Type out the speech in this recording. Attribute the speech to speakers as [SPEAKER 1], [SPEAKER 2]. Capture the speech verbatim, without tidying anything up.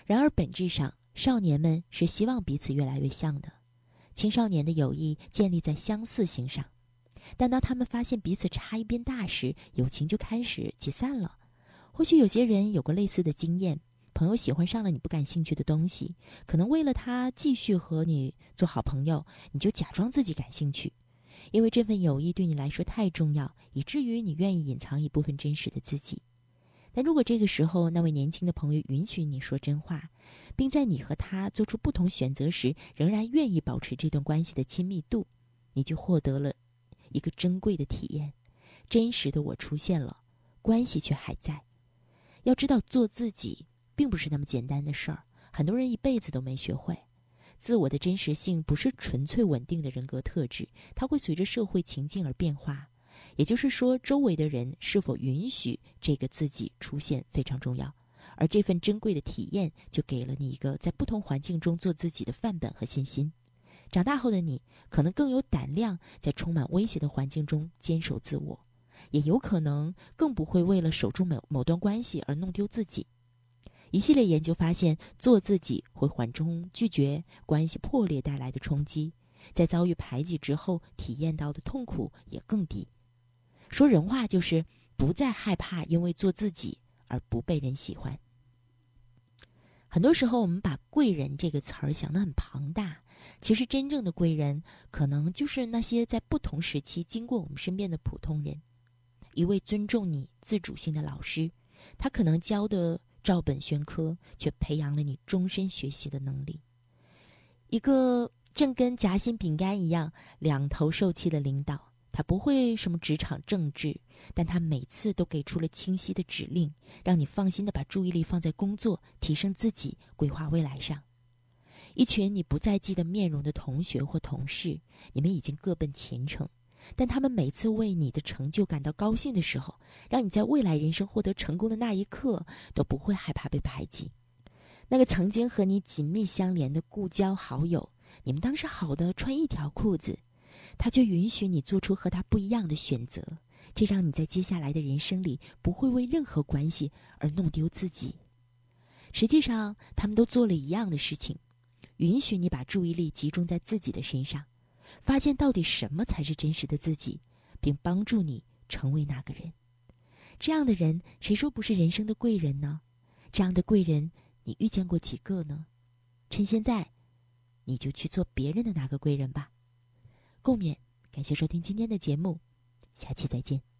[SPEAKER 1] 然而本质上，少年们是希望彼此越来越像的。青少年的友谊建立在相似性上，但当他们发现彼此差异变大时，友情就开始解散了。或许有些人有过类似的经验，朋友喜欢上了你不感兴趣的东西，可能为了他继续和你做好朋友，你就假装自己感兴趣，因为这份友谊对你来说太重要，以至于你愿意隐藏一部分真实的自己。但如果这个时候那位年轻的朋友允许你说真话，并在你和他做出不同选择时仍然愿意保持这段关系的亲密度，你就获得了一个珍贵的体验。真实的我出现了，关系却还在。要知道，做自己并不是那么简单的事儿，很多人一辈子都没学会。自我的真实性不是纯粹稳定的人格特质，它会随着社会情境而变化。也就是说，周围的人是否允许这个自己出现非常重要，而这份珍贵的体验就给了你一个在不同环境中做自己的范本和信心。长大后的你可能更有胆量在充满威胁的环境中坚守自我，也有可能更不会为了守住某某段关系而弄丢自己。一系列研究发现，做自己会缓冲拒绝关系破裂带来的冲击，在遭遇排挤之后体验到的痛苦也更低。说人话就是不再害怕因为做自己而不被人喜欢。很多时候我们把贵人这个词儿想得很庞大，其实真正的贵人可能就是那些在不同时期经过我们身边的普通人。一位尊重你自主性的老师，他可能教的照本宣科，却培养了你终身学习的能力。一个正跟夹心饼干一样两头受气的领导，他不会什么职场政治，但他每次都给出了清晰的指令，让你放心地把注意力放在工作、提升自己、规划未来上。一群你不再记得面容的同学或同事，你们已经各奔前程，但他们每次为你的成就感到高兴的时候，让你在未来人生获得成功的那一刻，都不会害怕被排挤。那个曾经和你紧密相连的故交好友，你们当时好的穿一条裤子，他就允许你做出和他不一样的选择，这让你在接下来的人生里不会为任何关系而弄丢自己。实际上，他们都做了一样的事情，允许你把注意力集中在自己的身上，发现到底什么才是真实的自己，并帮助你成为那个人。这样的人，谁说不是人生的贵人呢？这样的贵人，你遇见过几个呢？趁现在，你就去做别人的那个贵人吧。共勉，感谢收听今天的节目，下期再见。